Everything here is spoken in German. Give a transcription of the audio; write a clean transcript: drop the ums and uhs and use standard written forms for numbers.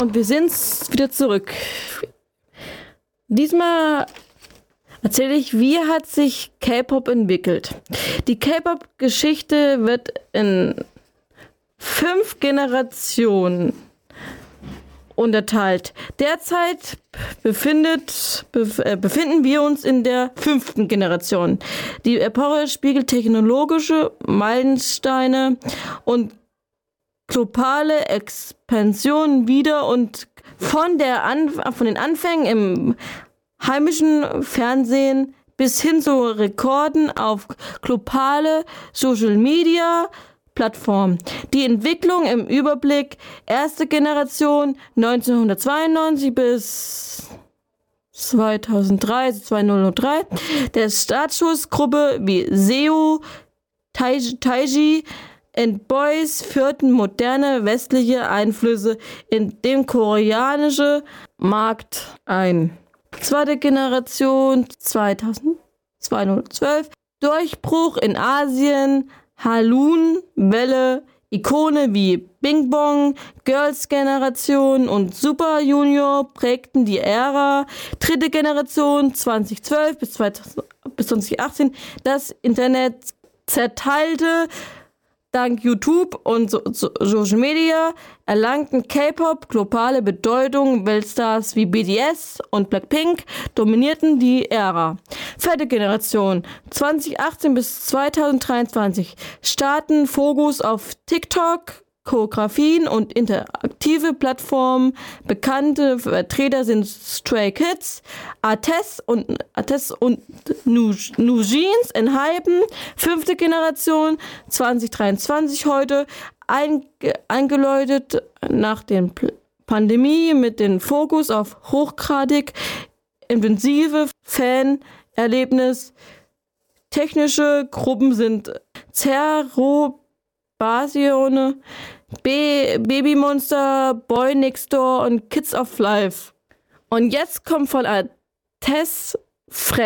Und wir sind wieder zurück. Diesmal erzähle ich, wie hat sich K-Pop entwickelt. Die K-Pop-Geschichte wird in 5 Generationen unterteilt. Derzeit befinden wir uns in der 5. Generation. Die Epoche spiegelt technologische Meilensteine und globale Expansion wider und von den Anfängen im heimischen Fernsehen bis hin zu Rekorden auf globale Social-Media-Plattformen. Die Entwicklung im Überblick: erste Generation 1992 bis 2003, also 2003, der Startschussgruppe wie Seo, Taiji und Boys führten moderne westliche Einflüsse in den koreanischen Markt ein. Zweite Generation 2012, Durchbruch in Asien, Hallun-Welle, Ikone wie Bing Bong, Girls Generation und Super Junior prägten die Ära. Dritte Generation 2012 bis 2018, das Internet zerteilte. Dank YouTube und Social Media erlangten K-Pop globale Bedeutung. Weltstars wie BTS und Blackpink dominierten die Ära. Vierte Generation 2018 bis 2023 starten Fokus auf TikTok, Choreografien und interaktive Plattformen. Bekannte Vertreter sind Stray Kids, ATEEZ und NewJeans in Hypen. 5. Generation 2023 heute, eingeläutet nach der Pandemie mit dem Fokus auf hochgradig intensive Fan-Erlebnis. Technische Gruppen sind Zero, Basione, Baby Monster, Boy Next Door und Kids of Life. Und jetzt kommt von ATEEZ